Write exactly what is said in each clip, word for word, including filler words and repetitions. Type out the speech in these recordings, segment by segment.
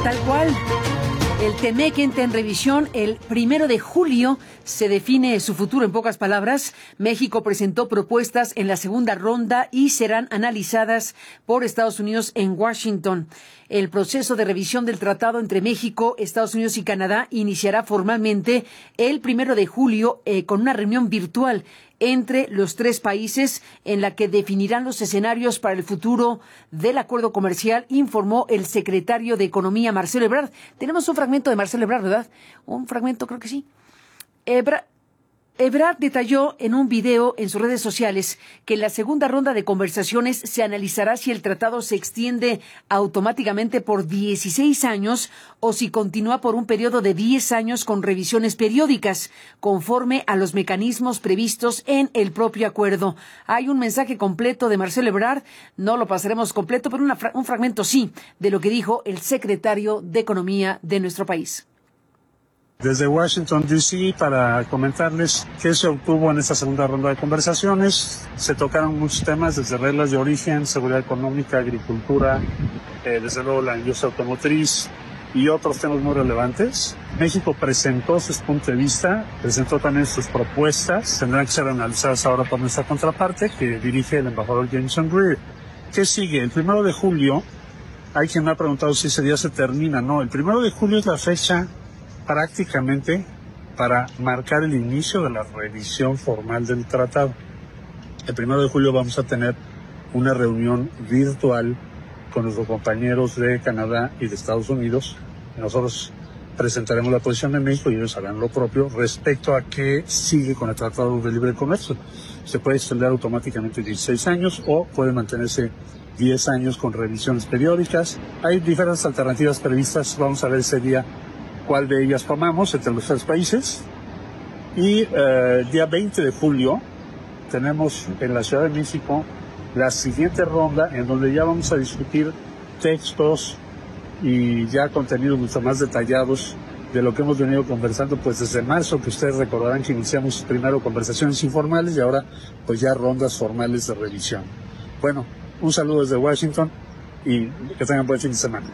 Tal cual. El Temec entra en revisión el primero de julio. Se define su futuro, en pocas palabras. México presentó propuestas en la segunda ronda y serán analizadas por Estados Unidos en Washington. El proceso de revisión del tratado entre México, Estados Unidos y Canadá iniciará formalmente el primero de julio eh, con una reunión virtual entre los tres países en la que definirán los escenarios para el futuro del acuerdo comercial, informó el secretario de Economía, Marcelo Ebrard. Tenemos un fragmento de Marcelo Ebrard, ¿verdad? Un fragmento, creo que sí. Ebrard. Ebrard detalló en un video en sus redes sociales que en la segunda ronda de conversaciones se analizará si el tratado se extiende automáticamente por dieciséis años o si continúa por un periodo de diez años con revisiones periódicas, conforme a los mecanismos previstos en el propio acuerdo. Hay un mensaje completo de Marcelo Ebrard, no lo pasaremos completo, pero una, un fragmento sí, de lo que dijo el secretario de Economía de nuestro país. Desde Washington, D C, para comentarles qué se obtuvo en esta segunda ronda de conversaciones. Se tocaron muchos temas, desde reglas de origen, seguridad económica, agricultura, eh, desde luego la industria automotriz y otros temas muy relevantes. México presentó sus puntos de vista, presentó también sus propuestas, tendrán que ser analizadas ahora por nuestra contraparte, que dirige el embajador Jameson Greer. ¿Qué sigue? El primero de julio, hay quien me ha preguntado si ese día se termina. No, el primero de julio es la fecha prácticamente para marcar el inicio de la revisión formal del tratado. El primero de julio vamos a tener una reunión virtual con nuestros compañeros de Canadá y de Estados Unidos. Nosotros presentaremos la posición de México y ellos harán lo propio respecto a qué sigue con el Tratado de Libre Comercio. Se puede extender automáticamente dieciséis años o puede mantenerse diez años con revisiones periódicas. Hay diferentes alternativas previstas. Vamos a ver ese día cuál de ellas tomamos entre los tres países. Y eh, el día veinte de julio tenemos en la Ciudad de México la siguiente ronda en donde ya vamos a discutir textos y ya contenidos mucho más detallados de lo que hemos venido conversando pues desde marzo, que ustedes recordarán que iniciamos primero conversaciones informales y ahora pues ya rondas formales de revisión. Bueno, un saludo desde Washington y que tengan buen fin de semana.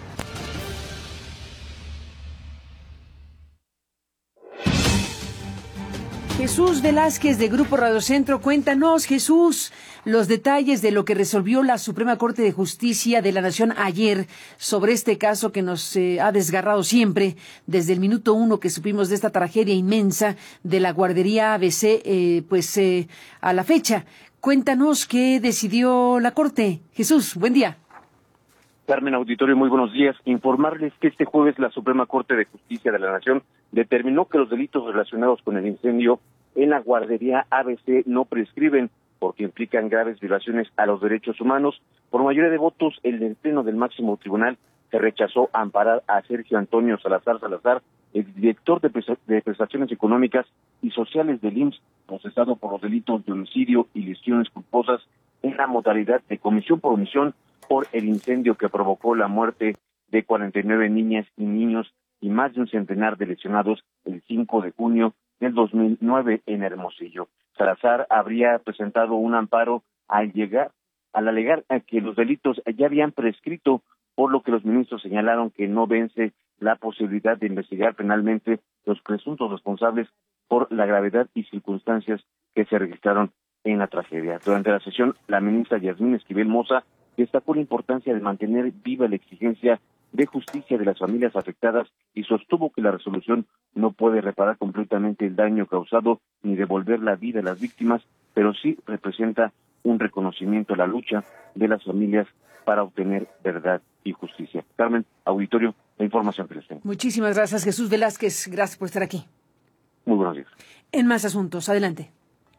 Jesús Velázquez de Grupo Radio Centro, cuéntanos, Jesús, los detalles de lo que resolvió la Suprema Corte de Justicia de la Nación ayer sobre este caso que nos eh, ha desgarrado siempre desde el minuto uno que supimos de esta tragedia inmensa de la guardería A B C, eh, pues eh, a la fecha. Cuéntanos qué decidió la Corte. Jesús, buen día. Carmen, auditorio, muy buenos días. Informarles que este jueves la Suprema Corte de Justicia de la Nación determinó que los delitos relacionados con el incendio en la guardería A B C no prescriben porque implican graves violaciones a los derechos humanos. Por mayoría de votos, el Pleno del Máximo Tribunal se rechazó amparar a Sergio Antonio Salazar Salazar, exdirector de, de Prestaciones Económicas y Sociales del I M S S, procesado por los delitos de homicidio y lesiones culposas en la modalidad de comisión por omisión por el incendio que provocó la muerte de cuarenta y nueve niñas y niños y más de un centenar de lesionados el cinco de junio del dos mil nueve en Hermosillo. Salazar habría presentado un amparo al llegar, al alegar que los delitos ya habían prescrito, por lo que los ministros señalaron que no vence la posibilidad de investigar penalmente los presuntos responsables por la gravedad y circunstancias que se registraron en la tragedia. Durante la sesión, la ministra Yasmín Esquivel Moza destacó la importancia de mantener viva la exigencia de justicia de las familias afectadas y sostuvo que la resolución no puede reparar completamente el daño causado ni devolver la vida a las víctimas, pero sí representa un reconocimiento a la lucha de las familias para obtener verdad y justicia. Carmen, auditorio, la información que les tengo. Muchísimas gracias, Jesús Velázquez. Gracias por estar aquí. Muy buenos días. En más asuntos, adelante.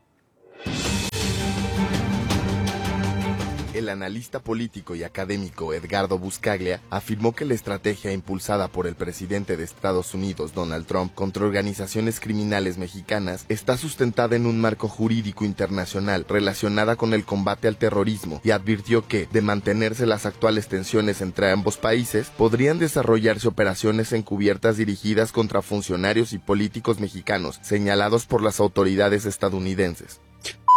El analista político y académico Edgardo Buscaglia afirmó que la estrategia impulsada por el presidente de Estados Unidos, Donald Trump, contra organizaciones criminales mexicanas está sustentada en un marco jurídico internacional relacionada con el combate al terrorismo y advirtió que, de mantenerse las actuales tensiones entre ambos países, podrían desarrollarse operaciones encubiertas dirigidas contra funcionarios y políticos mexicanos señalados por las autoridades estadounidenses.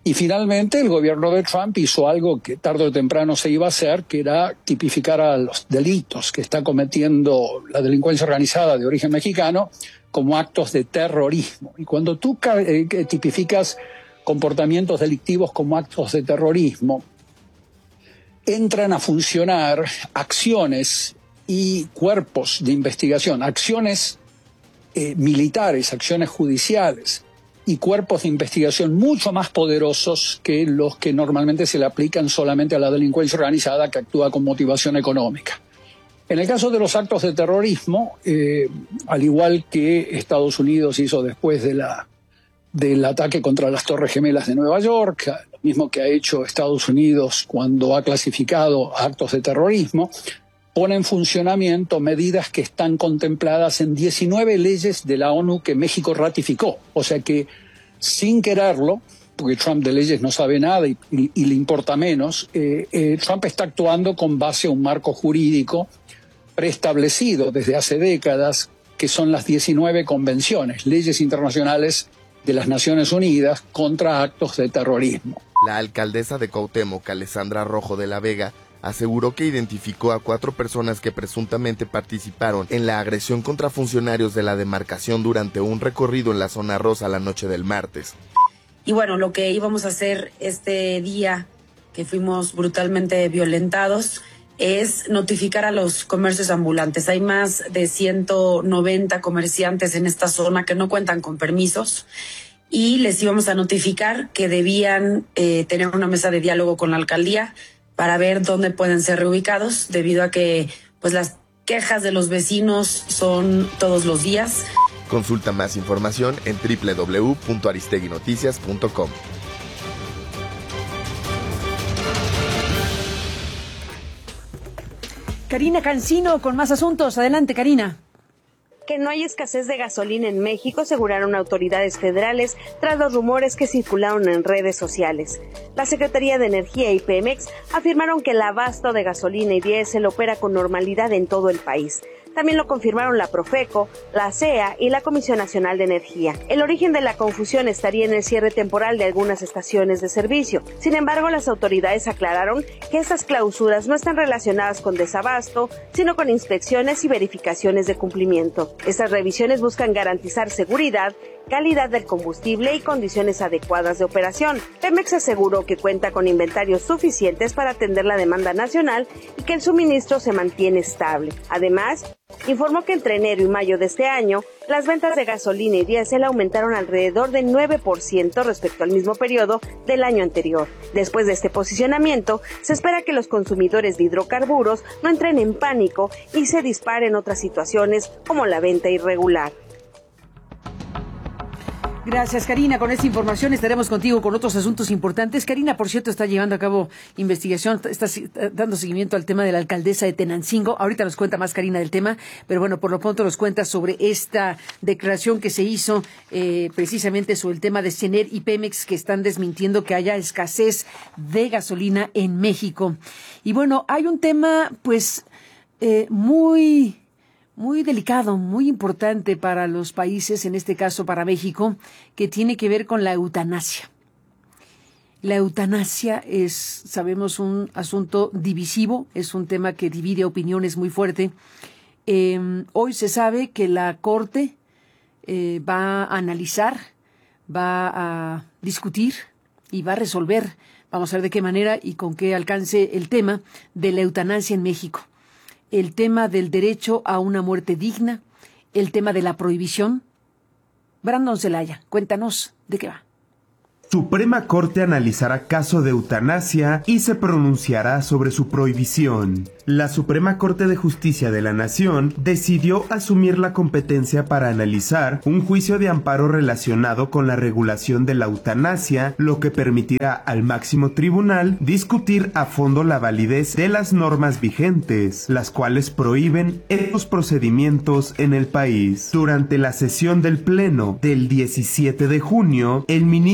Y finalmente el gobierno de Trump hizo algo que tarde o temprano se iba a hacer, que era tipificar a los delitos que está cometiendo la delincuencia organizada de origen mexicano como actos de terrorismo. Y cuando tú eh, tipificas comportamientos delictivos como actos de terrorismo, entran a funcionar acciones y cuerpos de investigación, acciones eh, militares, acciones judiciales y cuerpos de investigación mucho más poderosos que los que normalmente se le aplican solamente a la delincuencia organizada que actúa con motivación económica. En el caso de los actos de terrorismo, eh, al igual que Estados Unidos hizo después de la, del ataque contra las Torres Gemelas de Nueva York, lo mismo que ha hecho Estados Unidos cuando ha clasificado actos de terrorismo, pone en funcionamiento medidas que están contempladas en diecinueve leyes de la ONU que México ratificó. O sea que, sin quererlo, porque Trump de leyes no sabe nada y, y, y le importa menos, eh, eh, Trump está actuando con base a un marco jurídico preestablecido desde hace décadas, que son las diecinueve convenciones, leyes internacionales de las Naciones Unidas contra actos de terrorismo. La alcaldesa de Cuauhtémoc, Alessandra Rojo de la Vega, aseguró que identificó a cuatro personas que presuntamente participaron en la agresión contra funcionarios de la demarcación durante un recorrido en la zona rosa la noche del martes. Y bueno, lo que íbamos a hacer este día que fuimos brutalmente violentados es notificar a los comercios ambulantes. Hay más de ciento noventa comerciantes en esta zona que no cuentan con permisos y les íbamos a notificar que debían eh, tener una mesa de diálogo con la alcaldía para ver dónde pueden ser reubicados, debido a que pues las quejas de los vecinos son todos los días. Consulta más información en doble u doble u doble u punto aristegui noticias punto com. Karina Cancino con más asuntos. Adelante, Karina. Que no hay escasez de gasolina en México, aseguraron autoridades federales tras los rumores que circularon en redes sociales. La Secretaría de Energía y Pemex afirmaron que el abasto de gasolina y diésel opera con normalidad en todo el país. También lo confirmaron la Profeco, la C E A y la Comisión Nacional de Energía. El origen de la confusión estaría en el cierre temporal de algunas estaciones de servicio. Sin embargo, las autoridades aclararon que estas clausuras no están relacionadas con desabasto, sino con inspecciones y verificaciones de cumplimiento. Estas revisiones buscan garantizar seguridad, calidad del combustible y condiciones adecuadas de operación. Pemex aseguró que cuenta con inventarios suficientes para atender la demanda nacional y que el suministro se mantiene estable. Además, informó que entre enero y mayo de este año, las ventas de gasolina y diésel aumentaron alrededor del nueve por ciento respecto al mismo periodo del año anterior. Después de este posicionamiento, se espera que los consumidores de hidrocarburos no entren en pánico y se disparen otras situaciones como la venta irregular. Gracias, Karina. Con esta información estaremos contigo con otros asuntos importantes. Karina, por cierto, está llevando a cabo investigación, está dando seguimiento al tema de la alcaldesa de Tenancingo. Ahorita nos cuenta más Karina del tema, pero bueno, por lo pronto nos cuenta sobre esta declaración que se hizo eh, precisamente sobre el tema de Sener y Pemex, que están desmintiendo que haya escasez de gasolina en México. Y bueno, hay un tema pues eh, muy... muy delicado, muy importante para los países, en este caso para México, que tiene que ver con la eutanasia. La eutanasia es, sabemos, un asunto divisivo, es un tema que divide opiniones muy fuerte. Eh, hoy se sabe que la Corte eh, va a analizar, va a discutir y va a resolver, vamos a ver de qué manera y con qué alcance, el tema de la eutanasia en México. El tema del derecho a una muerte digna, el tema de la prohibición. Brandon Zelaya, cuéntanos de qué va. Suprema Corte analizará caso de eutanasia y se pronunciará sobre su prohibición. La Suprema Corte de Justicia de la Nación decidió asumir la competencia para analizar un juicio de amparo relacionado con la regulación de la eutanasia, lo que permitirá al máximo tribunal discutir a fondo la validez de las normas vigentes, las cuales prohíben estos procedimientos en el país. Durante la sesión del Pleno del diecisiete de junio, el ministro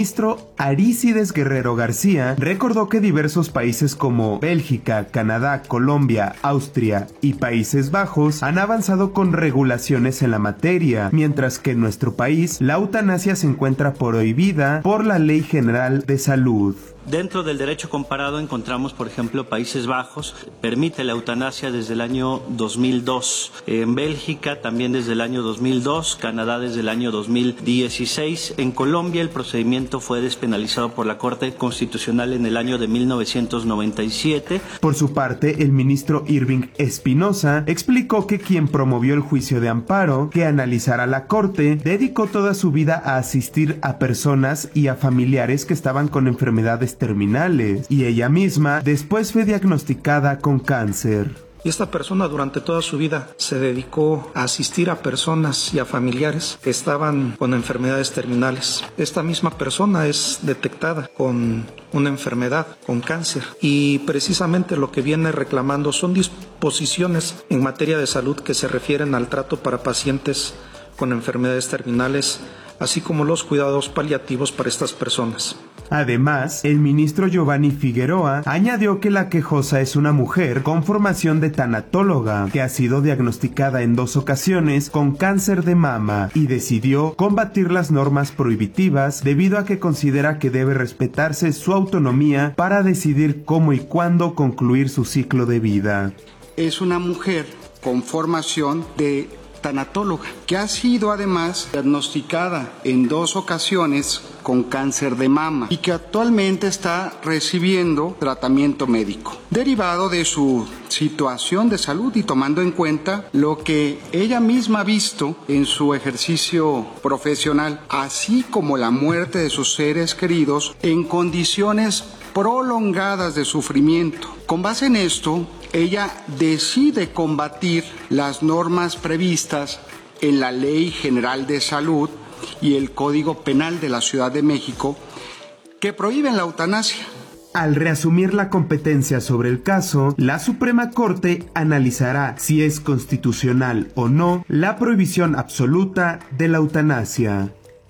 Arícides Guerrero García, recordó que diversos países como Bélgica, Canadá, Colombia, Austria y Países Bajos han avanzado con regulaciones en la materia, mientras que en nuestro país la eutanasia se encuentra prohibida por la Ley General de Salud. Dentro del derecho comparado encontramos, por ejemplo, Países Bajos permite la eutanasia desde el año dos mil dos, en Bélgica también desde el año dos mil dos, Canadá desde el año dos mil dieciséis, en Colombia el procedimiento fue despenalizado por la Corte Constitucional en el año de mil novecientos noventa y siete. Por su parte, el ministro Irving Espinosa explicó que quien promovió el juicio de amparo que analizará la Corte dedicó toda su vida a asistir a personas y a familiares que estaban con enfermedades terminales, y ella misma después fue diagnosticada con cáncer. Y esta persona durante toda su vida se dedicó a asistir a personas y a familiares que estaban con enfermedades terminales. Esta misma persona es detectada con una enfermedad, con cáncer, y precisamente lo que viene reclamando son disposiciones en materia de salud que se refieren al trato para pacientes con enfermedades terminales, así como los cuidados paliativos para estas personas. Además, el ministro Giovanni Figueroa añadió que la quejosa es una mujer con formación de tanatóloga que ha sido diagnosticada en dos ocasiones con cáncer de mama y decidió combatir las normas prohibitivas debido a que considera que debe respetarse su autonomía para decidir cómo y cuándo concluir su ciclo de vida. Es una mujer con formación de tanatóloga, que ha sido además diagnosticada en dos ocasiones con cáncer de mama y que actualmente está recibiendo tratamiento médico. Derivado de su situación de salud y tomando en cuenta lo que ella misma ha visto en su ejercicio profesional, así como la muerte de sus seres queridos en condiciones prolongadas de sufrimiento. Con base en esto, ella decide combatir las normas previstas en la Ley General de Salud y el Código Penal de la Ciudad de México que prohíben la eutanasia. Al reasumir la competencia sobre el caso, la Suprema Corte analizará si es constitucional o no la prohibición absoluta de la eutanasia.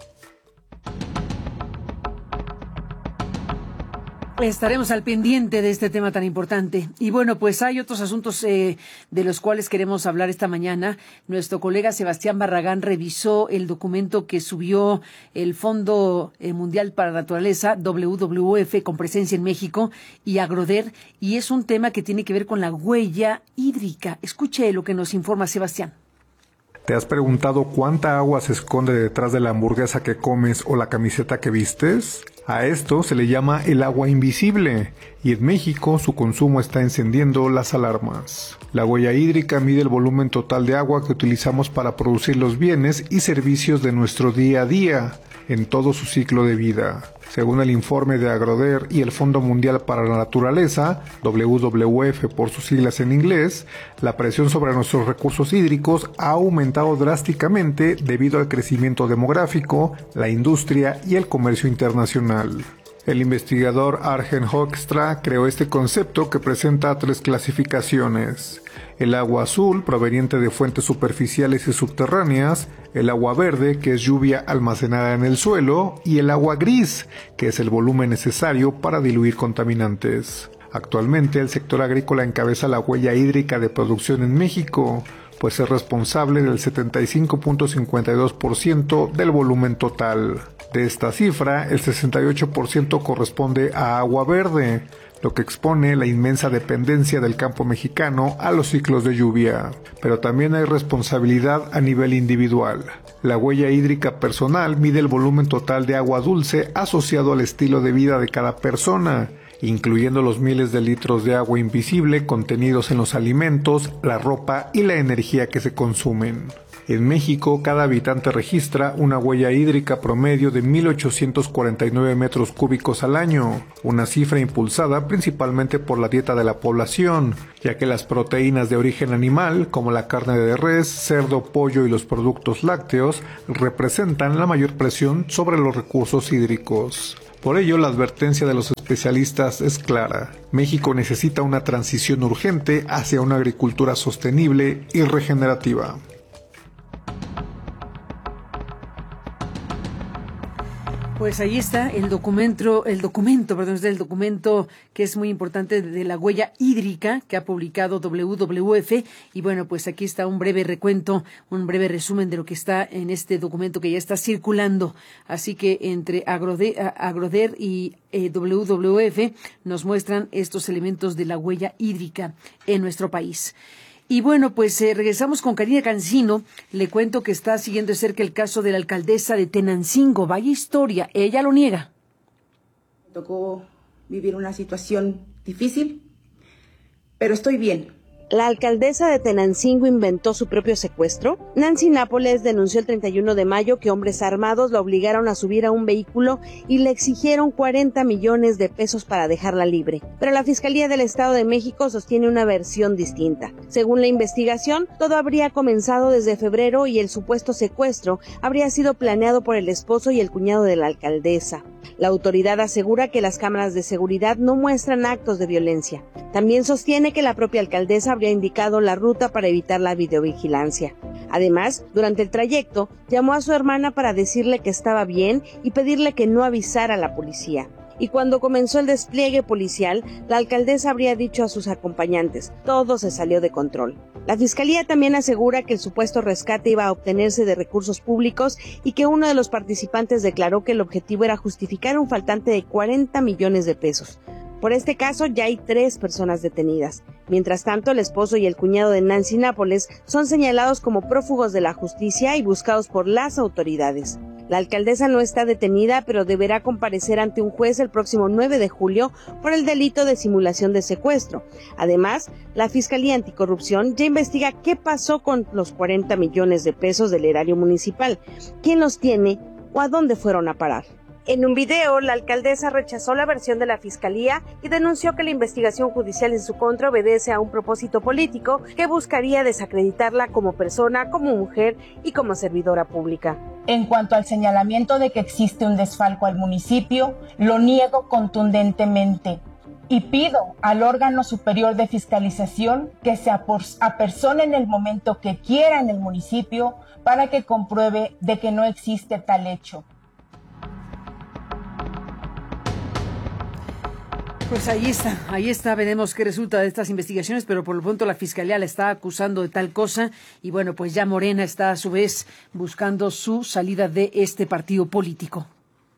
Estaremos al pendiente de este tema tan importante. Y bueno, pues hay otros asuntos eh, de los cuales queremos hablar esta mañana. Nuestro colega Sebastián Barragán revisó el documento que subió el Fondo Mundial para la Naturaleza, W W F, con presencia en México, y Agroder, y es un tema que tiene que ver con la huella hídrica. Escuche lo que nos informa Sebastián. ¿Te has preguntado cuánta agua se esconde detrás de la hamburguesa que comes o la camiseta que vistes? A esto se le llama el agua invisible, y en México su consumo está encendiendo las alarmas. La huella hídrica mide el volumen total de agua que utilizamos para producir los bienes y servicios de nuestro día a día, en todo su ciclo de vida. Según el informe de Agroder y el Fondo Mundial para la Naturaleza, W W F por sus siglas en inglés, la presión sobre nuestros recursos hídricos ha aumentado drásticamente debido al crecimiento demográfico, la industria y el comercio internacional. El investigador Arjen Hoekstra creó este concepto que presenta tres clasificaciones: el agua azul, proveniente de fuentes superficiales y subterráneas; el agua verde, que es lluvia almacenada en el suelo; y el agua gris, que es el volumen necesario para diluir contaminantes. Actualmente, el sector agrícola encabeza la huella hídrica de producción en México, pues es responsable del setenta y cinco punto cincuenta y dos por ciento del volumen total. De esta cifra, el sesenta y ocho por ciento corresponde a agua verde, lo que expone la inmensa dependencia del campo mexicano a los ciclos de lluvia. Pero también hay responsabilidad a nivel individual. La huella hídrica personal mide el volumen total de agua dulce asociado al estilo de vida de cada persona, incluyendo los miles de litros de agua invisible contenidos en los alimentos, la ropa y la energía que se consumen. En México, cada habitante registra una huella hídrica promedio de mil ochocientos cuarenta y nueve metros cúbicos al año, una cifra impulsada principalmente por la dieta de la población, ya que las proteínas de origen animal, como la carne de res, cerdo, pollo y los productos lácteos, representan la mayor presión sobre los recursos hídricos. Por ello, la advertencia de los especialistas es clara: México necesita una transición urgente hacia una agricultura sostenible y regenerativa. Pues ahí está el documento, el documento, perdón, es el documento que es muy importante de la huella hídrica que ha publicado W W F. Y bueno, pues aquí está un breve recuento, un breve resumen de lo que está en este documento que ya está circulando. Así que entre Agrode, Agroder y eh, W W F nos muestran estos elementos de la huella hídrica en nuestro país. Y bueno, pues eh, regresamos con Karina Cancino. Le cuento que está siguiendo de cerca el caso de la alcaldesa de Tenancingo. Vaya historia, ella lo niega. Me tocó vivir una situación difícil, pero estoy bien. ¿La alcaldesa de Tenancingo inventó su propio secuestro? Nancy Nápoles denunció el treinta y uno de mayo que hombres armados la obligaron a subir a un vehículo y le exigieron cuarenta millones de pesos para dejarla libre. Pero la Fiscalía del Estado de México sostiene una versión distinta. Según la investigación, todo habría comenzado desde febrero y el supuesto secuestro habría sido planeado por el esposo y el cuñado de la alcaldesa. La autoridad asegura que las cámaras de seguridad no muestran actos de violencia. También sostiene que la propia alcaldesa habría indicado la ruta para evitar la videovigilancia. Además, durante el trayecto, llamó a su hermana para decirle que estaba bien y pedirle que no avisara a la policía. Y cuando comenzó el despliegue policial, la alcaldesa habría dicho a sus acompañantes, todo se salió de control. La Fiscalía también asegura que el supuesto rescate iba a obtenerse de recursos públicos y que uno de los participantes declaró que el objetivo era justificar un faltante de cuarenta millones de pesos. Por este caso ya hay tres personas detenidas. Mientras tanto, el esposo y el cuñado de Nancy Nápoles son señalados como prófugos de la justicia y buscados por las autoridades. La alcaldesa no está detenida, pero deberá comparecer ante un juez el próximo nueve de julio por el delito de simulación de secuestro. Además, la Fiscalía Anticorrupción ya investiga qué pasó con los cuarenta millones de pesos del erario municipal, quién los tiene o a dónde fueron a parar. En un video, la alcaldesa rechazó la versión de la Fiscalía y denunció que la investigación judicial en su contra obedece a un propósito político que buscaría desacreditarla como persona, como mujer y como servidora pública. En cuanto al señalamiento de que existe un desfalco al municipio, lo niego contundentemente y pido al órgano superior de fiscalización que se apersone en el momento que quiera en el municipio para que compruebe de que no existe tal hecho. Pues ahí está, ahí está, veremos qué resulta de estas investigaciones, pero por lo pronto la Fiscalía la está acusando de tal cosa y bueno, pues ya Morena está a su vez buscando su salida de este partido político.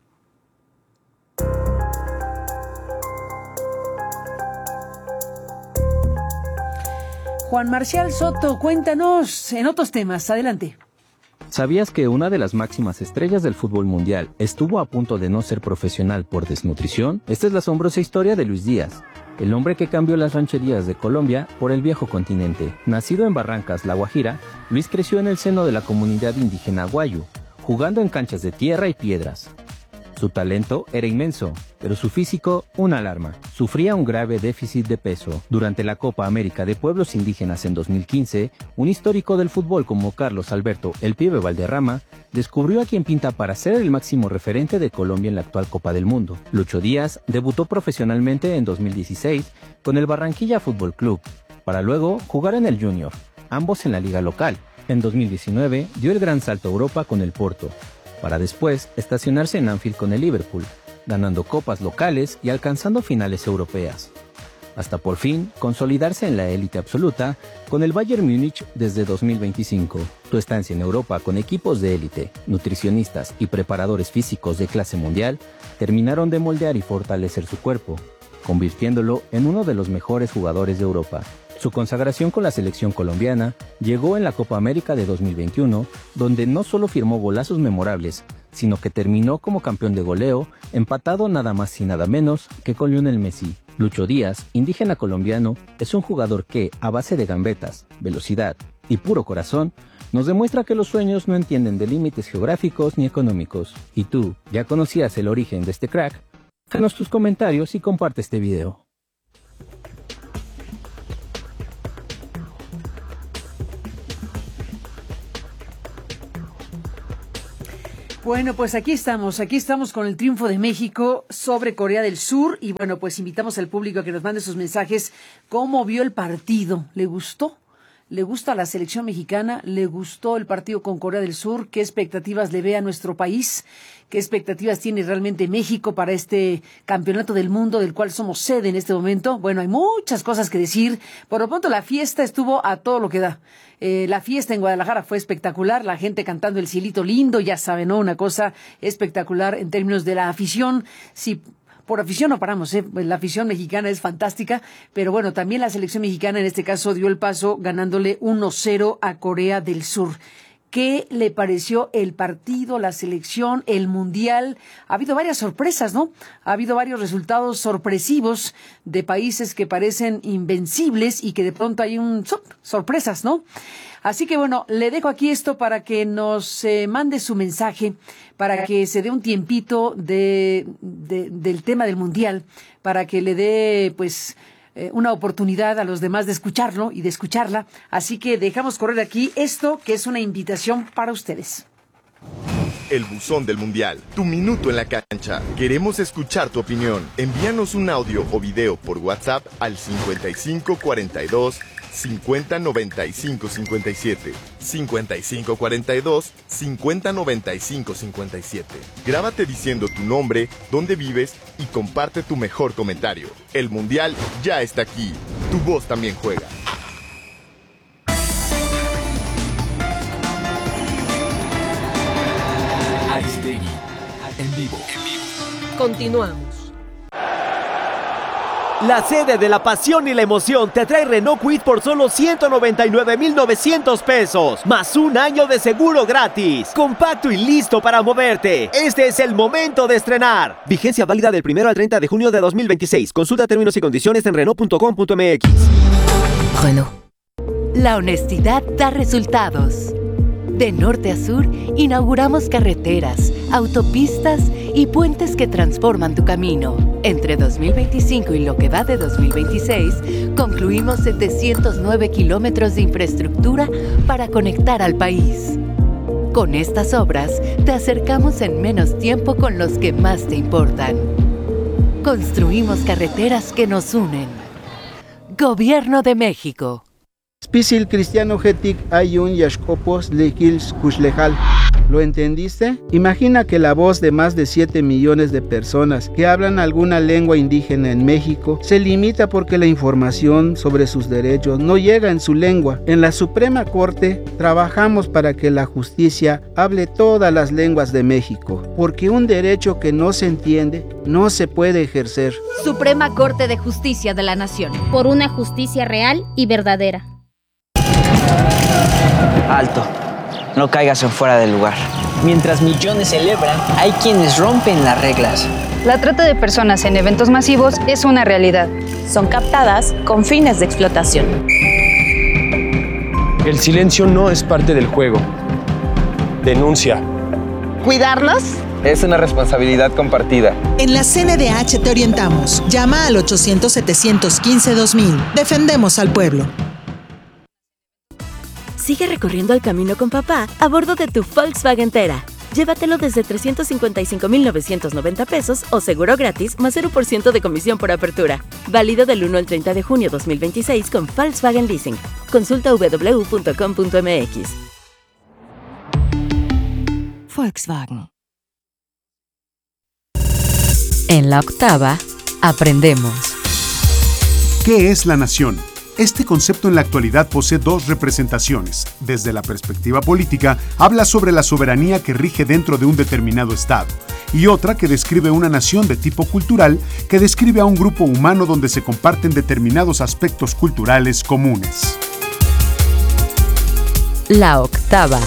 Juan Marcial Soto, cuéntanos en otros temas, adelante. ¿Sabías que una de las máximas estrellas del fútbol mundial estuvo a punto de no ser profesional por desnutrición? Esta es la asombrosa historia de Luis Díaz, el hombre que cambió las rancherías de Colombia por el viejo continente. Nacido en Barrancas, La Guajira, Luis creció en el seno de la comunidad indígena Guayu, jugando en canchas de tierra y piedras. Su talento era inmenso, pero su físico una alarma. Sufría un grave déficit de peso. Durante la Copa América de Pueblos Indígenas en dos mil quince, un histórico del fútbol como Carlos Alberto El Pibe Valderrama descubrió a quien pinta para ser el máximo referente de Colombia en la actual Copa del Mundo. Lucho Díaz debutó profesionalmente en dos mil dieciséis con el Barranquilla Fútbol Club, para luego jugar en el Junior, ambos en la liga local. En dos mil diecinueve dio el gran salto a Europa con el Porto, para después estacionarse en Anfield con el Liverpool, ganando copas locales y alcanzando finales europeas, hasta por fin consolidarse en la élite absoluta con el Bayern Múnich desde dos mil veinticinco. Su estancia en Europa con equipos de élite, nutricionistas y preparadores físicos de clase mundial terminaron de moldear y fortalecer su cuerpo, convirtiéndolo en uno de los mejores jugadores de Europa. Su consagración con la selección colombiana llegó en la Copa América de dos mil veintiuno, donde no solo firmó golazos memorables, sino que terminó como campeón de goleo, empatado nada más y nada menos que con Lionel Messi. Lucho Díaz, indígena colombiano, es un jugador que, a base de gambetas, velocidad y puro corazón, nos demuestra que los sueños no entienden de límites geográficos ni económicos. ¿Y tú, ya conocías el origen de este crack? Déjanos tus comentarios y comparte este video. Bueno, pues aquí estamos, aquí estamos con el triunfo de México sobre Corea del Sur y bueno, pues invitamos al público a que nos mande sus mensajes. ¿Cómo vio el partido? ¿Le gustó? ¿Le gusta la selección mexicana? ¿Le gustó el partido con Corea del Sur? ¿Qué expectativas le ve a nuestro país? ¿Qué expectativas tiene realmente México para este campeonato del mundo del cual somos sede en este momento? Bueno, hay muchas cosas que decir. Por lo pronto, la fiesta estuvo a todo lo que da. Eh, la fiesta en Guadalajara fue espectacular. La gente cantando el cielito lindo, ya saben, ¿no? Una cosa espectacular en términos de la afición. Sí. Por afición no paramos, ¿eh? La afición mexicana es fantástica, pero bueno, también la selección mexicana en este caso dio el paso ganándole uno cero a Corea del Sur. ¿Qué le pareció el partido, la selección, el mundial? Ha habido varias sorpresas, ¿no? Ha habido varios resultados sorpresivos de países que parecen invencibles y que de pronto hay un sorpresas, ¿no? Así que bueno, le dejo aquí esto para que nos eh, mande su mensaje, para que se dé un tiempito de, de del tema del mundial, para que le dé pues eh, una oportunidad a los demás de escucharlo y de escucharla. Así que dejamos correr aquí esto, que es una invitación para ustedes. El buzón del mundial, tu minuto en la cancha. Queremos escuchar tu opinión. Envíanos un audio o video por WhatsApp al cincuenta y cinco cuarenta y dos cincuenta noventa y cinco cincuenta y siete. cincuenta y cinco cuarenta y dos cincuenta noventa y cinco cincuenta y siete. Grábate diciendo tu nombre, dónde vives y comparte tu mejor comentario. El mundial ya está aquí. Tu voz también juega. Aristegui, en vivo. Continuamos. La sede de la pasión y la emoción te trae Renault Kwid por solo ciento noventa y nueve mil novecientos pesos, más un año de seguro gratis. Compacto y listo para moverte. Este es el momento de estrenar. Vigencia válida del primero al treinta de junio de dos mil veintiséis. Consulta términos y condiciones en renault punto com punto m x. Renault. La honestidad da resultados. De norte a sur, inauguramos carreteras, autopistas y puentes que transforman tu camino. Entre dos mil veinticinco y lo que va de dos mil veintiséis, concluimos setecientos nueve kilómetros de infraestructura para conectar al país. Con estas obras, te acercamos en menos tiempo con los que más te importan. Construimos carreteras que nos unen. Gobierno de México. Spisil cristiano hetik ayun yashkopos lekils kushlejal. ¿Lo entendiste? Imagina que la voz de más de siete millones de personas que hablan alguna lengua indígena en México se limita porque la información sobre sus derechos no llega en su lengua. En la Suprema Corte trabajamos para que la justicia hable todas las lenguas de México, porque un derecho que no se entiende no se puede ejercer. Suprema Corte de Justicia de la Nación. Por una justicia real y verdadera. Alto, no caigas en fuera del lugar. Mientras millones celebran, hay quienes rompen las reglas. La trata de personas en eventos masivos es una realidad. Son captadas con fines de explotación. El silencio no es parte del juego. Denuncia. ¿Cuidarnos? Es una responsabilidad compartida. En la C N D H te orientamos. Llama al ochocientos setecientos quince dos mil. Defendemos al pueblo. Sigue recorriendo el camino con papá a bordo de tu Volkswagen Tera. Llévatelo desde trescientos cincuenta y cinco mil novecientos noventa pesos o seguro gratis más cero por ciento de comisión por apertura. Válido del uno al treinta de junio dos mil veintiséis con Volkswagen Leasing. Consulta w w w punto com punto m x. Volkswagen. En la octava, aprendemos. ¿Qué es la nación? Este concepto en la actualidad posee dos representaciones. Desde la perspectiva política, habla sobre la soberanía que rige dentro de un determinado estado, y otra que describe una nación de tipo cultural que describe a un grupo humano donde se comparten determinados aspectos culturales comunes. La octava.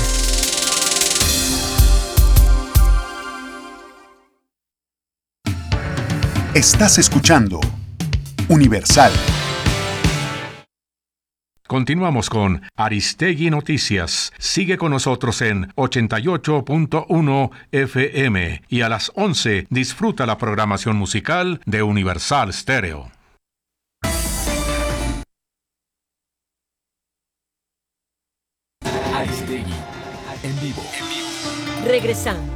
Estás escuchando Universal. Continuamos con Aristegui Noticias. Sigue con nosotros en ochenta y ocho punto uno F M y a las once disfruta la programación musical de Universal Stereo. Aristegui, en vivo. Regresamos.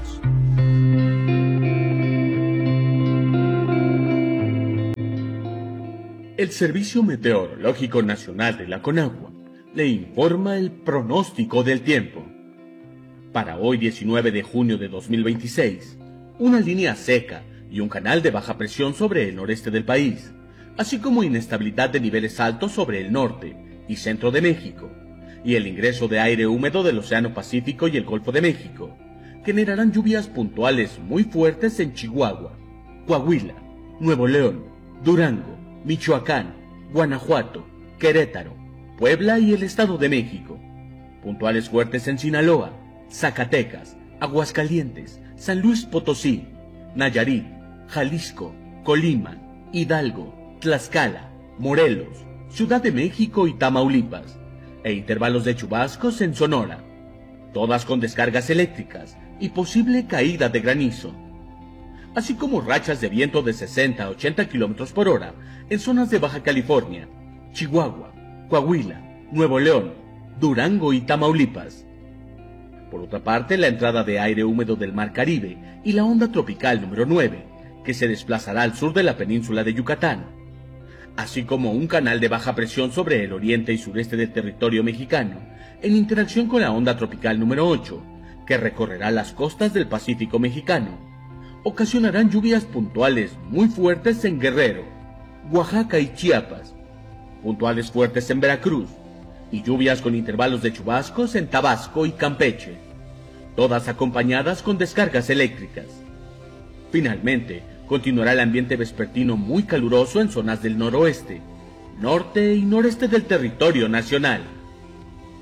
El Servicio Meteorológico Nacional de la CONAGUA le informa el pronóstico del tiempo. Para hoy diecinueve de junio de dos mil veintiséis, una línea seca y un canal de baja presión sobre el noreste del país, así como inestabilidad de niveles altos sobre el norte y centro de México, y el ingreso de aire húmedo del Océano Pacífico y el Golfo de México, generarán lluvias puntuales muy fuertes en Chihuahua, Coahuila, Nuevo León, Durango, Michoacán, Guanajuato, Querétaro, Puebla y el Estado de México. Puntuales fuertes en Sinaloa, Zacatecas, Aguascalientes, San Luis Potosí, Nayarit, Jalisco, Colima, Hidalgo, Tlaxcala, Morelos, Ciudad de México y Tamaulipas, e intervalos de chubascos en Sonora, todas con descargas eléctricas y posible caída de granizo, así como rachas de viento de sesenta a ochenta kilómetros por hora en zonas de Baja California, Chihuahua, Coahuila, Nuevo León, Durango y Tamaulipas. Por otra parte, la entrada de aire húmedo del Mar Caribe y la onda tropical número nueve, que se desplazará al sur de la península de Yucatán, así como un canal de baja presión sobre el oriente y sureste del territorio mexicano, en interacción con la onda tropical número ocho, que recorrerá las costas del Pacífico mexicano, ocasionarán lluvias puntuales muy fuertes en Guerrero, Oaxaca y Chiapas, puntuales fuertes en Veracruz, y lluvias con intervalos de chubascos en Tabasco y Campeche, todas acompañadas con descargas eléctricas. Finalmente, continuará el ambiente vespertino muy caluroso en zonas del noroeste, norte y noreste del territorio nacional.